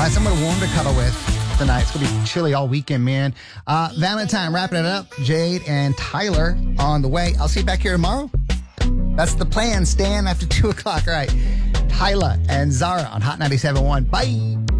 find somewhere warm to cuddle with tonight. It's going to be chilly all weekend, man. Valentine, wrapping it up. Jade and Tyler on the way. I'll see you back here tomorrow. That's the plan, Stan, after 2 o'clock. All right. Tyler and Zara on Hot 97.1. Bye.